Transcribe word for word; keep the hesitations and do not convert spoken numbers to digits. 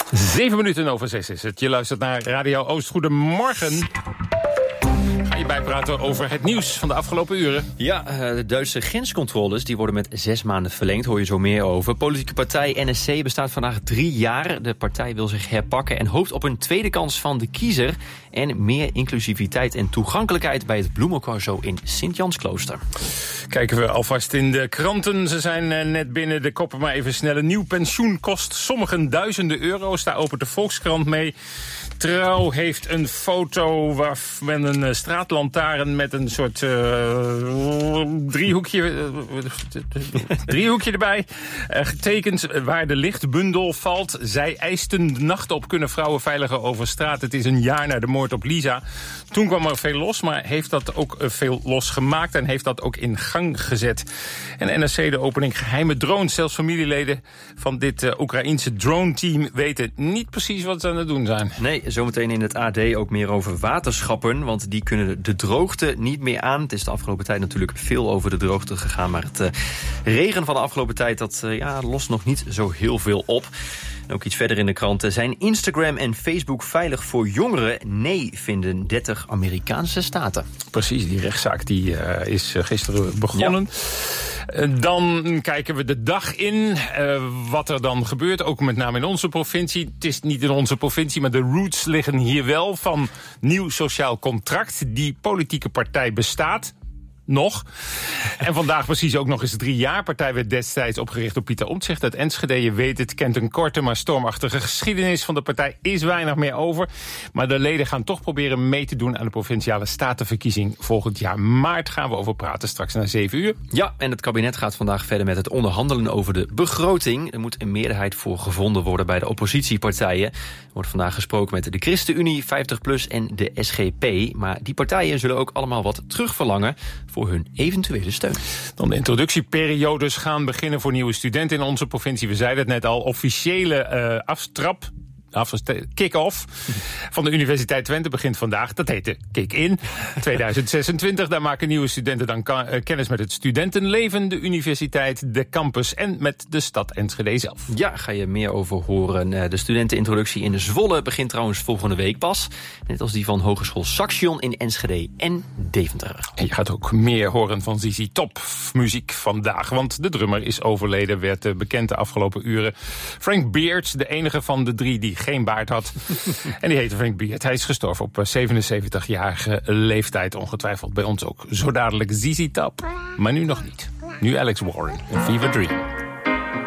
Zeven minuten over zes is het. Je luistert naar Radio Oost. Goedemorgen. Ga je bijpraten over het nieuws van de afgelopen uren? Ja, de Duitse grenscontroles die worden met zes maanden verlengd. Hoor je zo meer over. Politieke partij N S C bestaat vandaag drie jaar. De partij wil zich herpakken en hoopt op een tweede kans van de kiezer. En meer inclusiviteit en toegankelijkheid bij het bloemencorso in Sint-Jansklooster. Kijken we alvast in de kranten. Ze zijn net binnen, de koppen maar even snel. Een nieuw pensioen kost sommigen duizenden euro's. Daar opent de Volkskrant mee. Trouw heeft een foto waar met een straatlantaarn met een soort uh, driehoekje, uh, driehoekje erbij. Uh, getekend waar de lichtbundel valt. Zij eisten de nacht op, kunnen vrouwen veiliger over straat. Het is een jaar na de moord op Lisa. Toen kwam er veel los, maar heeft dat ook veel losgemaakt en heeft dat ook in gang gezet. En N R C de opening geheime drones. Zelfs familieleden van dit uh, Oekraïense drone-team weten niet precies wat ze aan het doen zijn. Nee, zometeen in het A D ook meer over waterschappen, want die kunnen de droogte niet meer aan. Het is de afgelopen tijd natuurlijk veel over de droogte gegaan, maar het uh, regen van de afgelopen tijd, dat uh, ja, lost nog niet zo heel veel op. En ook iets verder in de kranten. Zijn Instagram en Facebook veilig voor jongeren? Nee, vinden dertig Amerikaanse staten. Precies, die rechtszaak die, uh, is gisteren begonnen. Ja. Uh, dan kijken we de dag in. Uh, wat er dan gebeurt, ook met name in onze provincie. Het is niet in onze provincie, maar de roots liggen hier wel van nieuw sociaal contract. Die politieke partij bestaat nog. En vandaag precies ook nog eens drie jaar. De partij werd destijds opgericht door Pieter Omtzigt uit Enschede. Je weet het, kent een korte maar stormachtige geschiedenis van de partij. Is weinig meer over. Maar de leden gaan toch proberen mee te doen aan de provinciale statenverkiezing volgend jaar maart. Gaan we over praten straks na zeven uur. Ja, en het kabinet gaat vandaag verder met het onderhandelen over de begroting. Er moet een meerderheid voor gevonden worden bij de oppositiepartijen. Er wordt vandaag gesproken met de ChristenUnie, vijftig plus en de S G P. Maar die partijen zullen ook allemaal wat terugverlangen voor hun eventuele steun. Dan de introductieperiodes gaan beginnen voor nieuwe studenten in onze provincie. We zeiden het net al, officiële uh, aftrap. Kick-off van de Universiteit Twente begint vandaag. Dat heet de Kick-in tweeduizend zesentwintig. Daar maken nieuwe studenten dan kennis met het studentenleven, de universiteit, de campus en met de stad Enschede zelf. Ja, ga je meer over horen. De studentenintroductie in de Zwolle begint trouwens volgende week pas. Net als die van Hogeschool Saxion in Enschede en Deventer. En je gaat ook meer horen van Z Z Top muziek vandaag. Want de drummer is overleden, werd bekend de afgelopen uren. Frank Beard, de enige van de drie die geen baard had. En die heette Frank Beard. Hij is gestorven op zevenenzeventigjarige leeftijd. Ongetwijfeld bij ons ook zo dadelijk Z Z Top. Maar nu nog niet. Nu Alex Warren in Fever Dream.